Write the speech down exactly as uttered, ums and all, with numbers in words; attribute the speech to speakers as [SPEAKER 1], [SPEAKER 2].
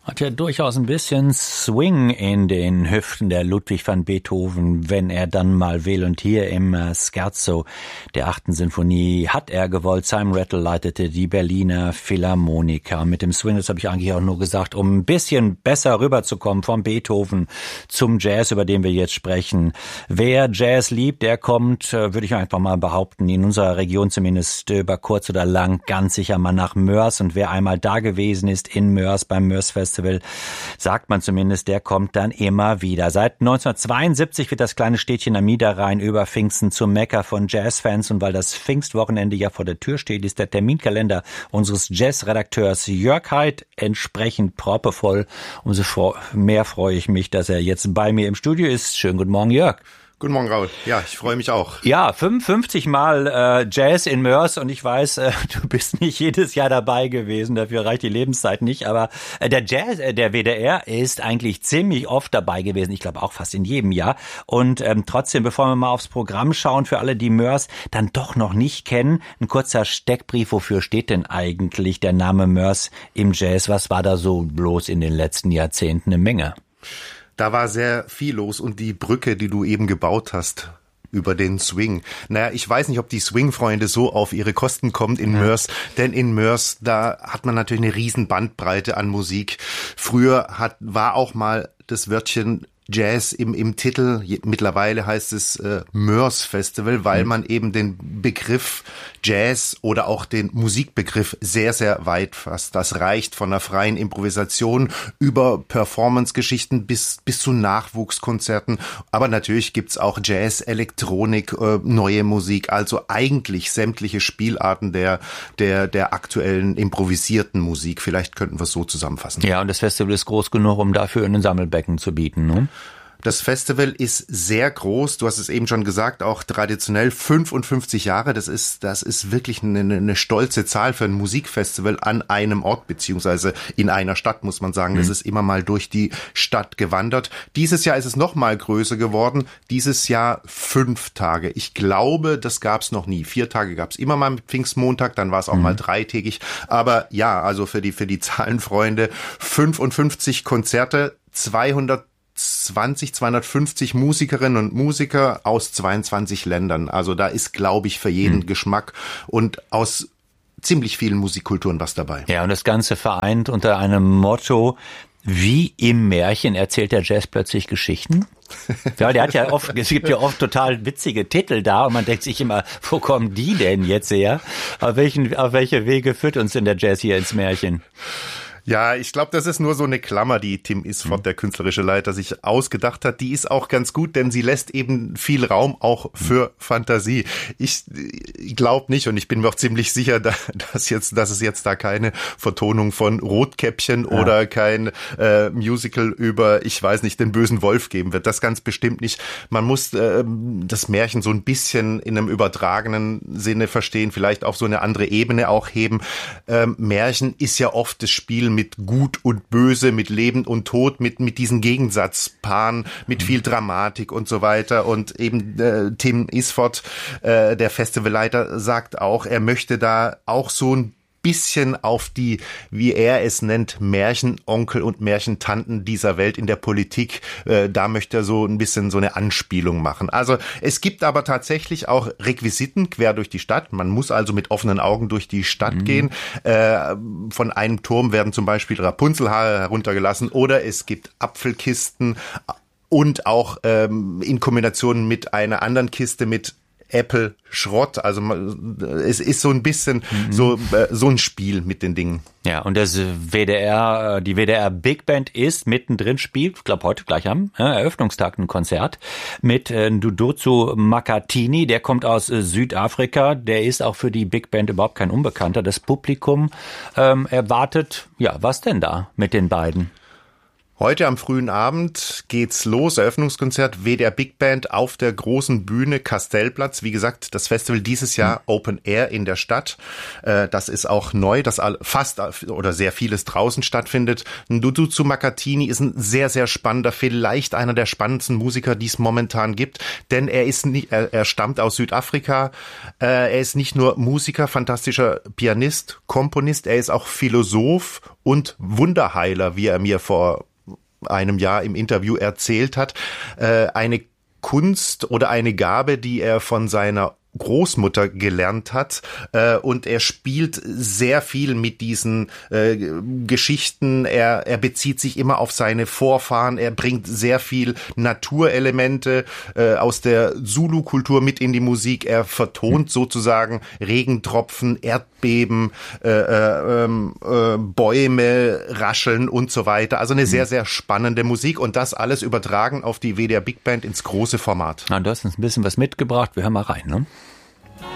[SPEAKER 1] Hat ja durchaus ein bisschen Swing in den Hüften der Ludwig van Beethoven, wenn er dann mal will. Und hier im äh, Scherzo der achten Sinfonie hat er gewollt. Simon Rattle leitete die Berliner Philharmoniker. Mit dem Swing, das habe ich eigentlich auch nur gesagt, um ein bisschen besser rüberzukommen vom Beethoven zum Jazz, über den wir jetzt sprechen. Wer Jazz liebt, der kommt, äh, würde ich einfach mal behaupten, in unserer Region zumindest über kurz oder lang ganz sicher mal nach Moers. Und wer einmal da gewesen ist in Moers beim Moers Festival, sagt man zumindest, der kommt dann immer wieder. Seit neunzehnhundertzweiundsiebzig wird das kleine Städtchen am Niederrhein über Pfingsten zum Mekka von Jazzfans. Und weil das Pfingstwochenende ja vor der Tür steht, ist der Terminkalender unseres Jazzredakteurs Jörg Heid entsprechend proppevoll. Umso mehr freue ich mich, dass er jetzt bei mir im Studio ist. Schönen guten Morgen, Jörg.
[SPEAKER 2] Guten Morgen, Raul. Ja, ich freue mich auch.
[SPEAKER 1] Ja, fünfundfünfzig Mal äh, Jazz in Moers und ich weiß, äh, du bist nicht jedes Jahr dabei gewesen, dafür reicht die Lebenszeit nicht, aber äh, der Jazz, äh, der W D R ist eigentlich ziemlich oft dabei gewesen, ich glaube auch fast in jedem Jahr. Und ähm, trotzdem, bevor wir mal aufs Programm schauen, für alle, die Moers dann doch noch nicht kennen, ein kurzer Steckbrief, wofür steht denn eigentlich der Name Moers im Jazz? Was war da so bloß in den letzten Jahrzehnten eine Menge?
[SPEAKER 2] Da war sehr viel los und die Brücke, die du eben gebaut hast über den Swing. Naja, ich weiß nicht, ob die Swing-Freunde so auf ihre Kosten kommt in ja. Moers, denn in Moers, da hat man natürlich eine riesen Bandbreite an Musik. Früher hat war auch mal das Wörtchen Jazz im im Titel. Mittlerweile heißt es äh, Moers Festival, weil man eben den Begriff Jazz oder auch den Musikbegriff sehr, sehr weit fasst. Das reicht von einer freien Improvisation über Performance-Geschichten bis bis zu Nachwuchskonzerten. Aber natürlich gibt's auch Jazz, Elektronik, äh, neue Musik, also eigentlich sämtliche Spielarten der der der aktuellen improvisierten Musik. Vielleicht könnten wir es so zusammenfassen.
[SPEAKER 1] Ja, und das Festival ist groß genug, um dafür ein Sammelbecken zu bieten, ne?
[SPEAKER 2] Das Festival ist sehr groß. Du hast es eben schon gesagt, auch traditionell fünfundfünfzig Jahre. Das ist, das ist wirklich eine, eine stolze Zahl für ein Musikfestival an einem Ort, beziehungsweise in einer Stadt, muss man sagen. Das ist immer mal durch die Stadt gewandert. Dieses Jahr ist es noch mal größer geworden. Dieses Jahr fünf Tage. Ich glaube, das gab es noch nie. Vier Tage gab es immer mal mit Pfingstmontag, dann war es auch mhm. mal dreitägig. Aber ja, also für die, für die Zahlenfreunde, fünfundfünfzig Konzerte, zweihundertzwanzig, zweihundertfünfzig Musikerinnen und Musiker aus zweiundzwanzig Ländern. Also da ist, glaube ich, für jeden hm. Geschmack und aus ziemlich vielen Musikkulturen was dabei.
[SPEAKER 1] Ja, und das Ganze vereint unter einem Motto: Wie im Märchen erzählt der Jazz plötzlich Geschichten. Ja, der hat ja oft, es gibt ja oft total witzige Titel da und man denkt sich immer, wo kommen die denn jetzt her? Auf welchen, auf welche Wege führt uns denn der Jazz hier ins Märchen?
[SPEAKER 2] Ja, ich glaube, das ist nur so eine Klammer, die Tim Isford, der künstlerische Leiter, sich ausgedacht hat. Die ist auch ganz gut, denn sie lässt eben viel Raum auch für Fantasie. Ich, ich glaube nicht und ich bin mir auch ziemlich sicher, dass jetzt, dass es jetzt da keine Vertonung von Rotkäppchen ja. oder kein äh, Musical über, ich weiß nicht, den bösen Wolf geben wird. Das ganz bestimmt nicht. Man muss äh, das Märchen so ein bisschen in einem übertragenen Sinne verstehen, vielleicht auf so eine andere Ebene auch heben. Ähm, Märchen ist ja oft das Spiel mit Gut und Böse, mit Leben und Tod, mit mit diesen Gegensatzpaaren, mit viel Dramatik und so weiter. Und eben äh, Tim Isford, äh, der Festivalleiter, sagt auch, er möchte da auch so ein bisschen auf die, wie er es nennt, Märchenonkel und Märchentanten dieser Welt in der Politik, äh, da möchte er so ein bisschen so eine Anspielung machen. Also es gibt aber tatsächlich auch Requisiten quer durch die Stadt. Man muss also mit offenen Augen durch die Stadt mhm. gehen. Äh, von einem Turm werden zum Beispiel Rapunzelhaare heruntergelassen oder es gibt Apfelkisten und auch ähm, in Kombination mit einer anderen Kiste mit Apple Schrott, also es ist so ein bisschen mhm. so äh, so ein Spiel mit den Dingen.
[SPEAKER 1] Ja, und das W D R, die W D R Big Band ist mittendrin, spielt, ich glaube heute gleich am äh, Eröffnungstag ein Konzert mit äh, Duduzu Makatini, der kommt aus äh, Südafrika, der ist auch für die Big Band überhaupt kein Unbekannter. Das Publikum ähm, erwartet, ja, was denn da mit den beiden?
[SPEAKER 2] Heute am frühen Abend geht's los, Eröffnungskonzert W D R Big Band auf der großen Bühne Kastellplatz. Wie gesagt, das Festival dieses Jahr Open Air in der Stadt. Das ist auch neu, dass fast oder sehr vieles draußen stattfindet. Nduduzu Makhathini ist ein sehr, sehr spannender, vielleicht einer der spannendsten Musiker, die es momentan gibt, denn er ist nicht, er, er stammt aus Südafrika. Er ist nicht nur Musiker, fantastischer Pianist, Komponist, er ist auch Philosoph und Wunderheiler, wie er mir vor einem Jahr im Interview erzählt hat. Äh, eine Kunst oder eine Gabe, die er von seiner Großmutter gelernt hat, äh, und er spielt sehr viel mit diesen äh, Geschichten. Er, er bezieht sich immer auf seine Vorfahren. Er bringt sehr viel Naturelemente äh, aus der Zulu-Kultur mit in die Musik. Er vertont sozusagen Regentropfen, Erdbeben, äh, äh, äh, Bäume rascheln und so weiter. Also eine mhm. sehr, sehr spannende Musik und das alles übertragen auf die W D R Big Band ins große Format.
[SPEAKER 1] Na, du hast uns ein bisschen was mitgebracht. Wir hören mal rein, ne?